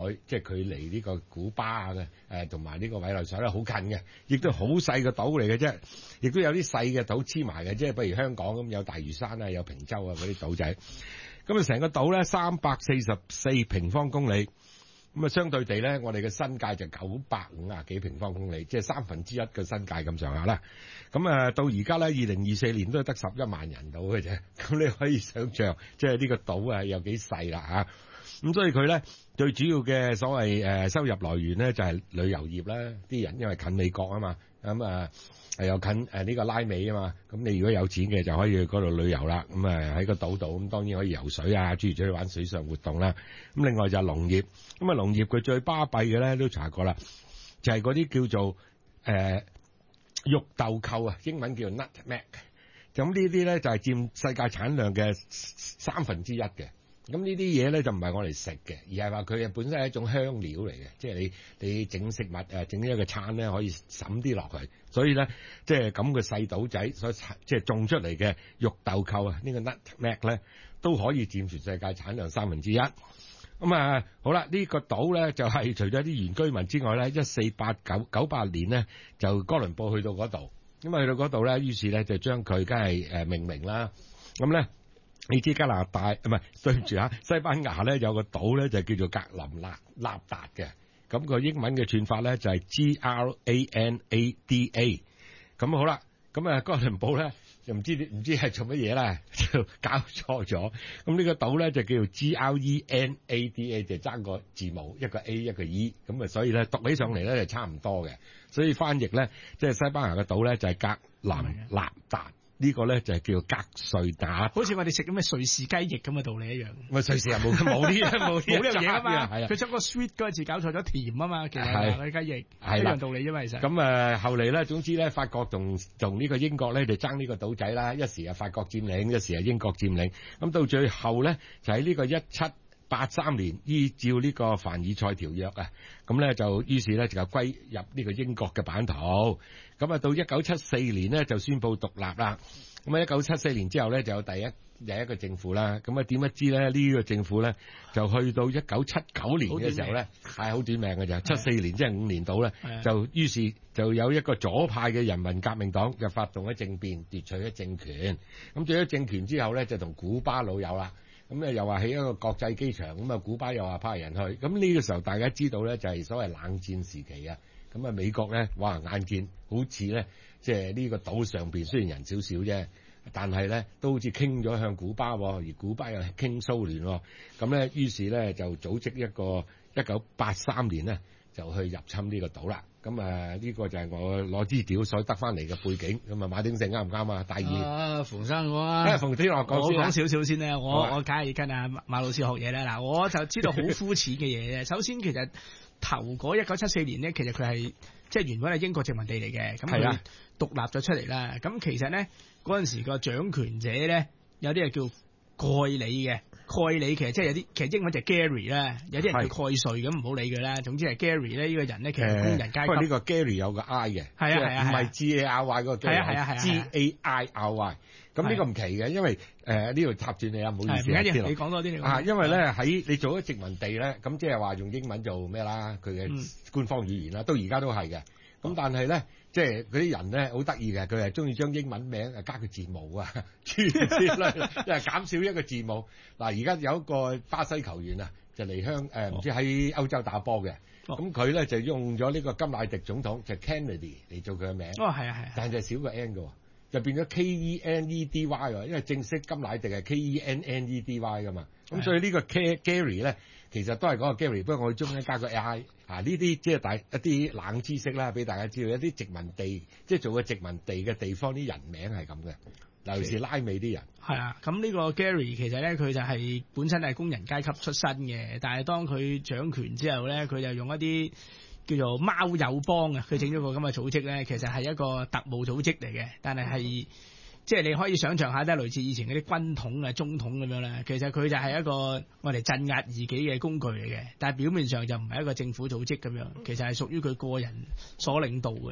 海，即係距離呢個古巴嘅同埋呢個委內瑞拉好近嘅，亦都好細個島嚟嘅啫，亦都有啲細嘅島黐埋嘅，即係譬如香港咁有大嶼山啊、有平洲啊嗰啲島仔。咁啊，成個島咧344平方公里。咁啊，相對地咧，我哋嘅新界就950幾平方公里，即係1/3嘅新界咁上下啦。咁啊，到而家咧，2024年都係得11萬人到嘅啫。咁你可以想象，即係呢個島啊有幾細啦嚇。咁所以佢咧最主要嘅所謂收入來源咧就係旅遊業啦。啲人因為近美國啊嘛，咁啊又近呢個拉美啊嘛。咁你如果有錢嘅就可以去嗰度旅遊啦。咁啊喺個島度，咁當然可以游水啊，諸如此類玩水上活動啦。咁另外就係農業。咁啊，農業佢最巴閉嘅咧都查過啦，就係嗰啲叫做肉豆蔻啊，英文叫做 nutmeg。咁呢啲咧就係佔世界產量嘅1/3嘅。咁呢啲嘢咧就唔係我哋食嘅，而係話佢本身係一種香料嚟嘅，即係你整食物整一個餐咧可以滲啲落去，所以咧即係咁嘅細島仔所即係種出嚟嘅肉豆蔻啊，呢個 nutmeg 咧都可以佔全世界產量1/3。咁啊，好啦，呢個島咧就係除咗啲原居民之外咧，14898年咧就哥倫布去到嗰度，咁啊去到嗰度咧，於是咧就將佢梗係命名啦。咁咧你知加拿大唔係對唔住啊，西班牙咧有個島咧就叫做格林納達嘅，咁個英文嘅串法咧就係 Granada。咁好啦，咁啊哥倫布咧。就唔知係做乜嘢啦，就搞錯咗。咁呢個島咧就叫做 Grenada， 就爭個字母，一個 A 一個 E， 咁啊所以咧讀起上嚟咧就差唔多嘅。所以翻譯咧，即係西班牙嘅島咧就係格林納達。呢個咧就係叫格瑞達， 好似我哋食咁嘅瑞士雞翼咁嘅道理一樣。 瑞士又冇呢樣嘢啊嘛， 佢將個 sweet 嗰個字搞錯咗甜啊嘛，其實係雞翼一樣道理啫嘛，其實。 咁後嚟咧，總之咧，法國同呢個英國咧就爭呢個島仔啦，一時係法國佔領，一時係英國佔領。咁到最後咧，就喺呢個1783年，依照呢個凡爾賽條約啊，咁咧就於是咧就歸入呢個英國嘅版圖。咁啊，到1974年呢，就宣布獨立啦。咁啊，1974年之後咧就有第一個政府啦。咁啊，點不知咧呢個政府咧就去到1979年嘅時候咧，係好短命嘅咋，74年即係5年到咧，就於是就有一個左派嘅人民革命黨就發動咗政變，奪取咗政權。咁奪咗政權之後咧，就同古巴老友啦。咁咧又話起一個國際機場，咁啊古巴又話派人去。咁呢個時候大家知道咧，就係所謂冷戰時期啊。咁啊，美國咧，哇眼見好似咧，即係呢個島上邊雖然人少少啫，但係咧都好似傾咗向古巴，而古巴又傾蘇聯。咁咧，於是咧就組織一個1983年咧就去入侵呢個島啦。咁啊，呢個就係我攞資料所得翻嚟嘅背景。咁啊，馬鼎盛啱唔啱啊？第二， 馮生我馮天樂講先， 我講少少先咧。我梗係要跟阿馬老師學嘢啦。嗱，我就知道好膚淺嘅嘢。首先，其實頭嗰1974年咧，其實佢係即係原本係英國殖民地嚟嘅，咁佢獨立咗出嚟啦。咁其實咧嗰陣時個掌權者咧，有啲係叫蓋里嘅。蓋里其實即係有啲，其實英文就係 Gary 啦，有啲人叫蓋瑞咁，唔好理佢啦。總之係 Gary 咧，呢個人咧其實工人階級。不過呢個 Gary 有個 I 嘅，唔係 Gary 嗰個 Gary，Gary。咁呢個唔奇嘅，因為呢度插住你啊，唔好意思。 你講多啲。 因為咧喺你做咗殖民地咧，咁即係話用英文做咩啦？佢嘅官方語言啦，到而家都係嘅。咁但係咧，即係嗰啲人咧好得意嘅，佢係中意將英文名加個字母啊，諸如此類，即係減少一個字母。嗱，而家有一個巴西球員啊，就嚟唔知喺歐洲打波嘅，咁佢咧就用咗呢個甘迺迪總統就 Kennedy 嚟做佢嘅名。 係啊， 但係就少個 N 嘅，就變咗 Kennedy 喎，因為正式甘迺迪係 Kennedy 㗎嘛。咁所以呢個 Gary 咧，其實都係嗰個 Gary，不過我中間加個 I。呢啲即係一啲冷知識啦，俾大家知道一啲殖民地，即係做個殖民地嘅地方啲人名係咁嘅，尤其是拉美啲人。 係啊，咁呢個 Gary 其實咧，佢就係本身係工人階級出身嘅，但係當佢掌權之後咧，佢就用一啲叫做貓友幫啊，佢整咗個咁嘅組織咧，其實係一個特務組織嚟嘅，但係即係你可以想象下，都係類似以前嗰啲軍統啊、中統咁樣咧。其實佢就係一個我哋鎮壓異己嘅工具嚟嘅，但係表面上就唔係一個政府組織咁樣，其實係屬於佢個人所領導嘅。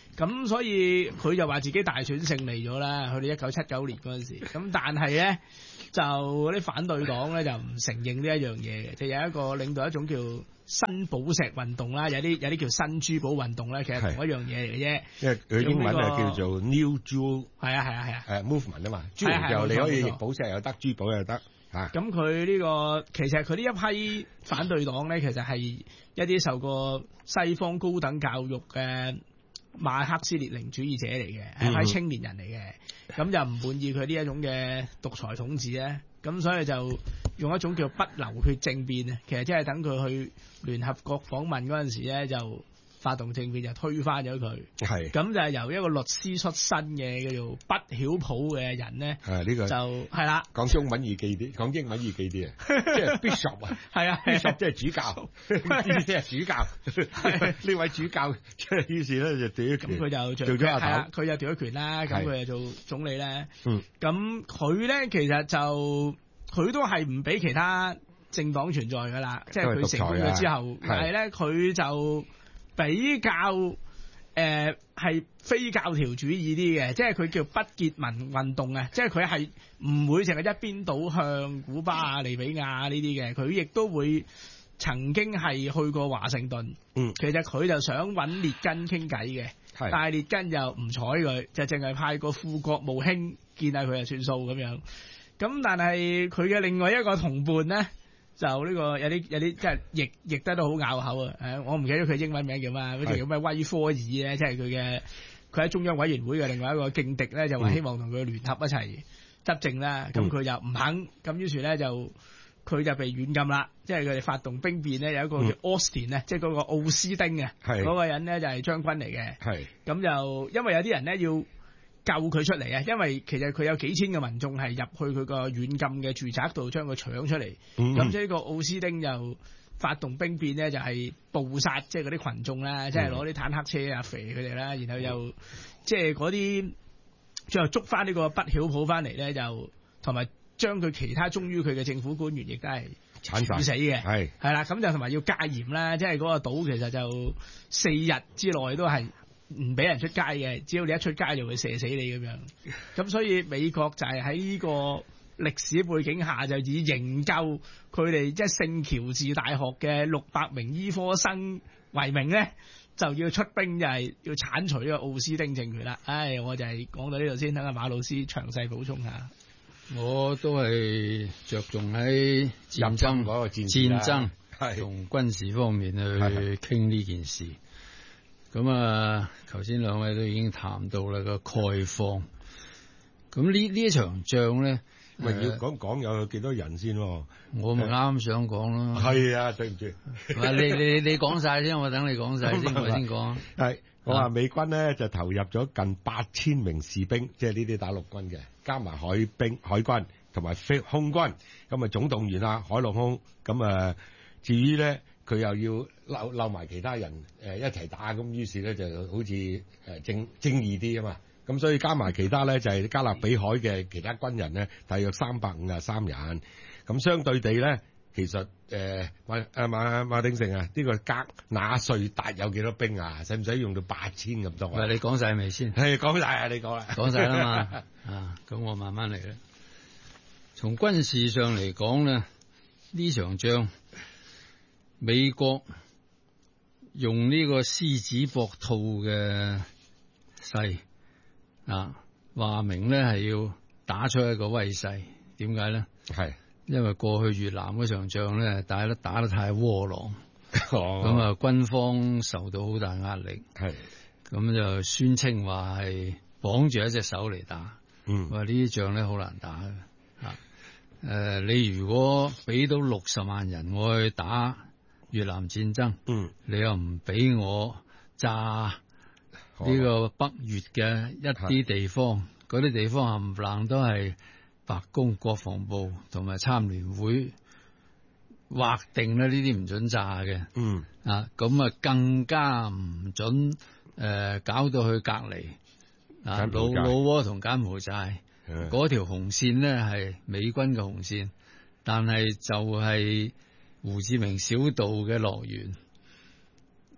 咁所以佢就話自己大選勝利咗啦，去到1979年嗰陣時。咁但係咧就嗰啲反對黨咧就唔承認呢一樣嘢嘅，就有一個領導一種叫新寶石運動啦，有啲叫新珠寶運動咧，其實同一樣嘢嚟嘅啫。 因為佢英文係叫做 New Jewel 係啊 movement 啊嘛，珠就你可以寶石又得，珠寶又得嚇。 咁佢呢個其實佢呢一批反對黨咧，其實係一啲受過西方高等教育嘅馬克思列寧主義者嚟嘅，係一批青年人嚟嘅。咁就唔滿意佢呢一種嘅獨裁統治咧，咁所以就用一種叫不流血政變啊，其實即係等佢去聯合國訪問嗰陣時咧，就發動政變就推翻咗佢。係咁就係由一個律師出身嘅叫做不曉譜嘅人咧，呢個就係啦。講中文易記啲，講英文易記啲啊，即係 Bishop 啊，係啊 ，Bishop 即係主教，即係主教。呢位主教即係於是咧就奪咗權，咁佢就做咗阿頭，係啦，佢就奪咗權啦，咁佢就做總理咧。咁佢咧其實就佢都係唔俾其他政黨存在㗎啦，即係佢成功咗之後，但係咧佢就比較係非教條主義啲嘅，即係佢叫不結盟運動啊，即係佢係唔會淨係一邊倒向古巴啊、利比亞呢啲嘅，佢亦都會曾經係去過華盛頓。其實佢就想揾列根傾偈嘅，但係列根就唔睬佢，就淨係派個副國務卿見下佢就算數咁樣。咁但係佢嘅另外一個同伴咧，就呢個有啲即係譯得都好拗口啊！我唔記得佢英文名叫咩，好似叫咩威科爾咧，即係佢喺中央委員會嘅另外一個勁敵咧，就話希望同佢聯合一齊執政啦。咁佢就唔肯，咁於是咧佢就被軟禁啦。即係佢哋發動兵變咧，有一個叫 Austin 咧，即係嗰個奧斯丁啊，嗰個人咧就係將軍嚟嘅。咁就因為有啲人咧要救佢出嚟啊！因為其實佢有幾千嘅民眾係入去佢個軟禁嘅住宅度將佢搶出嚟，咁所以個奧斯丁就發動兵變咧，就係捕殺即係嗰啲群眾啦，即係攞啲坦克車啊肥佢哋啦，然後又即係嗰啲最後捉翻呢個不曉譜翻嚟咧，就同埋將佢其他忠於佢嘅政府官員亦都係處死嘅，係啦，咁就同埋要戒嚴啦，即係嗰個島其實就4日之內都係唔俾人出街嘅，只要你一出街就會射死你咁樣。咁所以美國就係喺呢個歷史背景下，就以營救佢哋即係聖喬治大學嘅600名醫科生為名咧，就要出兵，就係要剷除呢個奧斯丁政權啦。我就係講到呢度先，等阿馬老師詳細補充下。 我都係着重喺戰爭嗰個戰爭同軍事方面去傾呢件事。咁啊，頭先兩位都已經談到啦個概況。咁呢一場仗咧， 咪要講有幾多人先喎？ 我咪啱想講咯。係啊，對唔住。 你講晒先，我等你講晒先，我先講。係， 我話美軍咧就投入咗近8000名士兵，即係呢啲打陸軍嘅，加埋海軍同埋空軍，咁啊總動員啦，海陸空。咁啊，至於咧，佢又要撈埋其他人一齊打，咁於是咧就好似正義啲啊嘛，咁所以加埋其他咧就係加勒比海嘅其他軍人咧，大約353人，咁相對地咧，其實馬鼎盛啊，呢個格納瑞達有幾多兵啊？使唔使用到8000咁多啊？ 你講晒未先？ 係講晒啊！你講啦， 講晒啦嘛咁我慢慢嚟啦。從軍事上嚟講咧，呢場仗美國用呢個獅子搏兔嘅勢話明咧係要打出一個威勢。點解咧？係因為過去越南嗰場仗咧打得太窩囊，咁啊軍方受到好大壓力，係咁就宣稱話係綁住一隻手嚟打，話呢啲仗咧好難打嘅。你如果俾到60萬人我去打越南戰爭，你又唔俾我炸呢個北越嘅一啲地方，嗰啲地方冚唪唥都係白宮、國防部同埋參聯會劃定咧，呢啲唔准炸嘅。咁啊更加唔准搞到去隔離老撾同柬埔寨。嗰條紅線咧係美軍嘅紅線，但係就係胡志明小道嘅樂園。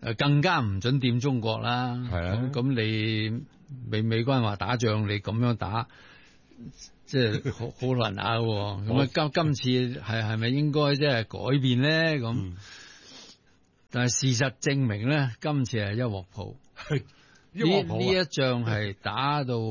更加唔准掂中國啦。 係啊， 咁你美軍話打仗，你咁樣打，即係好難打喎。咁啊，今次係咪應該即係改變咧？咁，但係事實證明咧，今次係一鑊泡。呢一仗係打到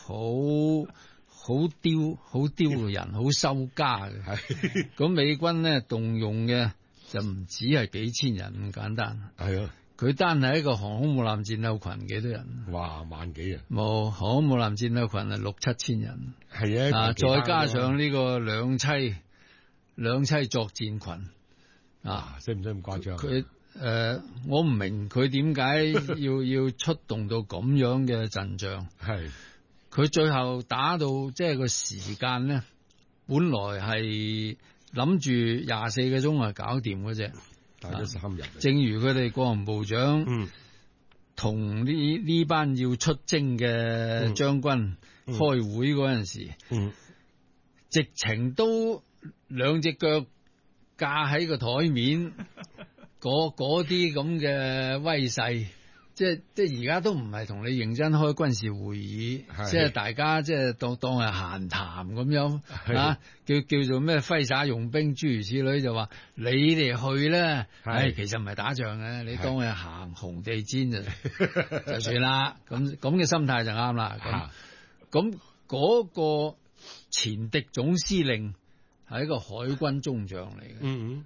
好丟人，好收家嘅。係咁，美軍咧動用嘅就唔止係幾千人咁簡單。 係啊，佢單係一個航空母艦戰鬥群幾多人？ 哇，萬幾人！ 冇航空母艦戰鬥群係6-7千人。 係啊， 再加上呢個兩棲作戰群使唔使咁誇張？ 佢我唔明佢點解要出動到咁樣嘅陣仗。 係佢最後打到即係個時間咧，本來係諗住24個鐘搞掂嗰隻， 打咗3日。 正如佢哋國防部長同呢班要出征嘅將軍開會嗰陣時，直情都兩隻腳架喺個台面，嗰啲咁嘅威勢。即係而家都唔係同你認真開軍事會議，即係大家即係當係閒談咁樣啊，叫做咩揮灑用兵諸如此類，就話你哋去咧，其實唔係打仗嘅，你當係行紅地氈就算啦。咁嘅心態就啱啦。咁嗰個前敵總司令係一個海軍中將嚟嘅，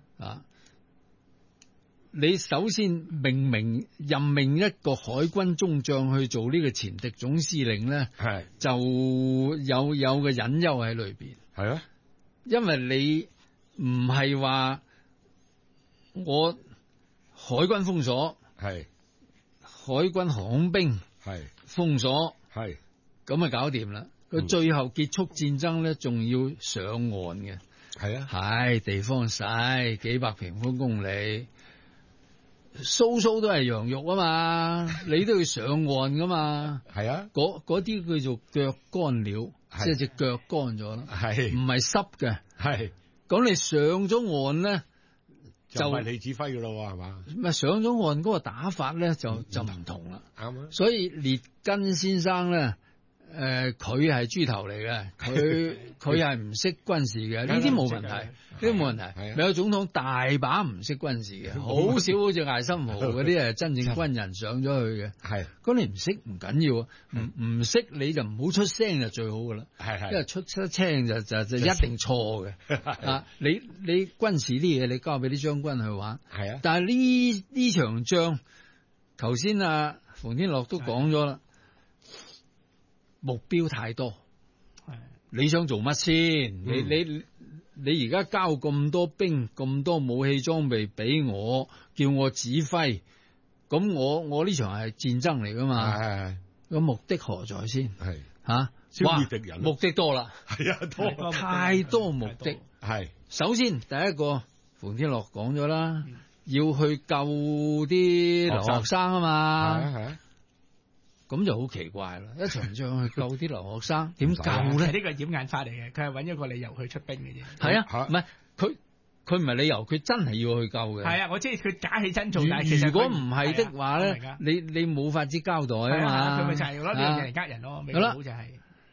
你首先任命一個海軍中將去做呢個前敵總司令咧，就有個隱憂喺裏邊。係啊，因為你唔係話我海軍封鎖，海軍航空兵封鎖，咁啊搞掂啦。佢最後結束戰爭咧，仲要上岸嘅。係啊，係地方細，幾百平方公里。蘇都係羊肉啊嘛，你都要上岸噶嘛。係啊，嗰啲叫做腳乾了，即係隻腳乾咗啦，唔係濕嘅。係，咁你上咗岸咧，就唔係你指揮噶咯，係嘛？唔係上咗岸嗰個打法咧，就唔同啦。啱啊。所以列根先生咧，佢係豬頭嚟嘅，佢係唔識軍事嘅，呢啲冇問題，呢啲冇問題。美國總統大把唔識軍事嘅，好少好似艾森豪嗰啲係真正軍人上咗去嘅。係，咁你唔識唔緊要，唔識你就唔好出聲就最好噶啦。係，因為出聲就一定錯嘅。啊，你軍事啲嘢你交俾啲將軍去玩。係啊，但係呢場仗，頭先馮天樂都講咗啦。目標太多，你想做乜先？你而家交咁多兵、咁多武器裝備俾我，叫我指揮，咁我呢場係戰爭嚟噶嘛？係咁目的何在先？係消滅敵人，目的多啦，係啊，太多目的。係首先第一個，馮天樂講咗啦，要去救啲留學生啊嘛。係啊。咁就好奇怪啦！一場仗去救啲留學生，點救咧？呢個掩眼法嚟嘅，佢係揾一個理由去出兵嘅啫。係啊，唔係佢唔係理由，佢真係要去救嘅。係啊，我知佢假起真做，但係其實如果唔係的話咧，你冇法子交代啊嘛。佢咪就係攞呢樣嘢嚟呃人咯？美國佬就係。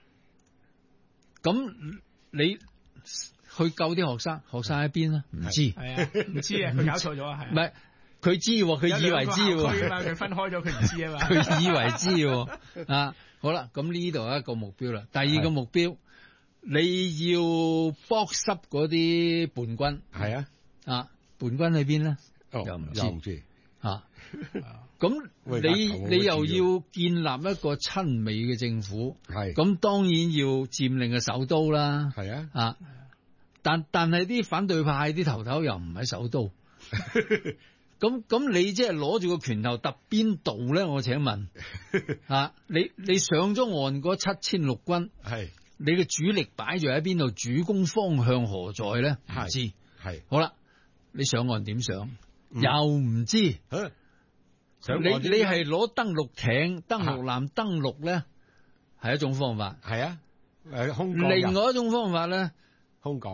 咁你去救啲學生，學生喺邊啊？唔知。係啊，唔知啊，佢搞錯咗啊，係。唔係。佢知，佢以為知，佢分開咗，佢唔知啊嘛。佢以為知啊，好啦，咁呢度係一個目標啦。第二個目標，你要搏濕嗰啲叛軍。係啊，叛軍喺邊咧？又唔知啊。咁你又要建立一個親美嘅政府，係咁當然要佔領嘅首都啦。係啊，但係啲反對派啲頭又唔喺首都。咁你即係攞住個拳頭揼邊度咧？我請問你上咗岸嗰7000陸軍，係你嘅主力擺住喺邊度？主攻方向何在咧？唔知。係好啦，你上岸點上？又唔知。你係攞登陸艇、登陸艦登陸咧，係一種方法。係啊，空降。另外一種方法咧，空降。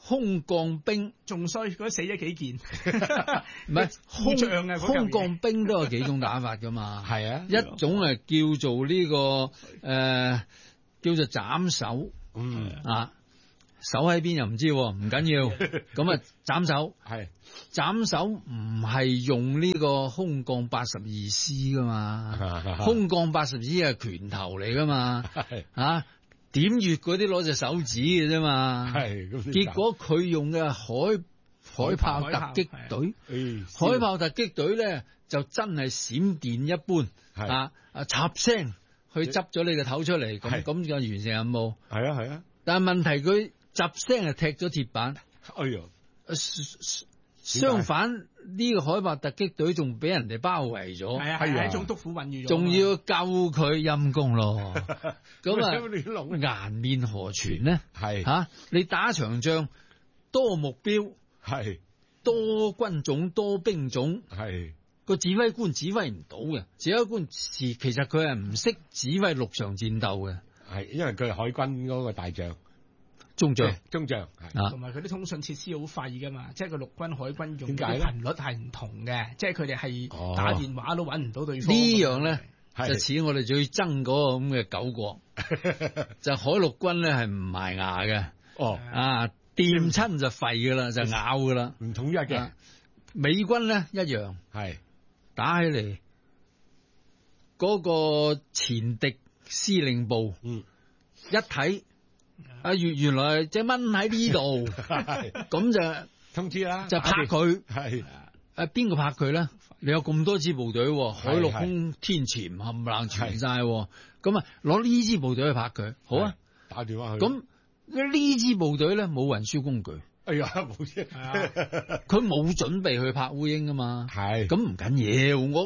空降兵仲衰，嗰死咗幾件， 唔係空降啊！ 空降兵都有幾種打法噶嘛， 係啊， 一種係叫做呢、個叫做斬首，啊手喺邊又唔知，唔緊要，咁啊斬首， 係斬首唔係用呢個空降82師噶嘛，空降82師係拳頭嚟噶嘛，啊點穴嗰啲攞隻手指嘅啫嘛，結果佢用嘅海豹突擊隊，海豹突擊隊咧就真係閃電一般，插聲去執咗你個頭出嚟，咁就完成任務。 係啊， 但係問題佢插聲係踢咗鐵板， 哎呦！ 相反呢個海豹突擊隊仲俾人哋包圍咗， 係一種督虎混遇， 仲要救佢陰功咯。咁啊，顏面何存呢？ 係吓你打場仗多目標， 係多軍種多兵種， 係個指揮官指揮唔到嘅，指揮官其實佢係唔識指揮陸上戰鬥嘅， 係因為佢係海軍嗰個大將。 中將， 同埋佢啲通訊設施好廢噶嘛，即係個陸軍、海軍用嘅頻率係唔同嘅，即係佢哋係打電話都揾唔到對方。 呢樣咧就似我哋最憎嗰個咁嘅九國，就海陸軍咧係唔埋牙嘅，掂親就廢噶啦，就咬噶啦， 唔統一嘅。 美軍咧一樣， 係打起嚟嗰個前敵司令部，一睇。原來隻蚊喺呢度，咁就通知啦， 就拍佢。 係邊個拍佢咧？你有咁多支部隊，海陸空天潛冚唪唥全晒，咁啊攞呢支部隊去拍佢，好啊， 打電話去。 咁呢支部隊咧冇運輸工具， 哎呀冇啫， 佢冇準備去拍烏蠅噶嘛， 係咁唔緊要，我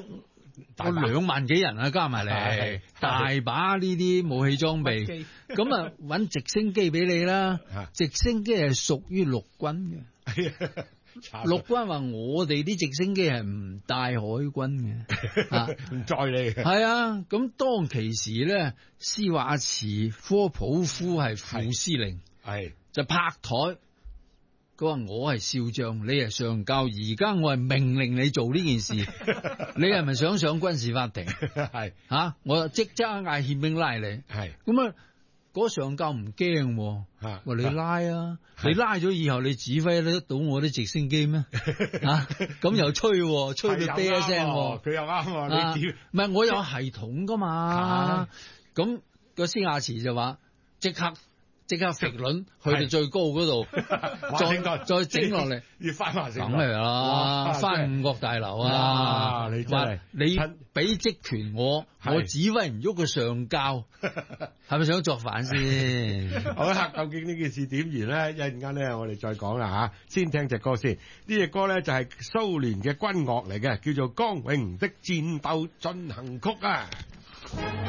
2萬幾人啊，加埋嚟，大把呢啲武器裝備，咁啊搵直升機俾你啦。直升機係屬於陸軍嘅，陸軍話我哋啲直升機係唔帶海軍嘅， 唔載你嘅。 係啊，咁當其時咧，施瓦茨科普夫係副司令， 係就拍台。佢話我係少將，你係上校，而家我係命令你做呢件事，你係咪想上軍事法庭？ 係我即刻嗌憲兵拉你。 係咁啊，嗰上校唔驚，話你拉啊，你拉咗以後你指揮得到我啲直升機咩？咁又吹到啤一聲， 佢又啱，你唔係我有系統噶嘛？咁個施瓦茨就話即刻揈輪去到最高嗰度，再整落嚟， 要翻華盛頓， 梗係啦，翻五角大樓啊！ 你真係你俾職權我指揮唔喐個上校，係咪想作反先？ 好啦，究竟呢件事點完咧？一陣間咧，我哋再講啦吓。先聽隻歌先，呢隻歌咧就係蘇聯嘅軍樂嚟嘅，叫做《光榮的戰鬥進行曲》啊。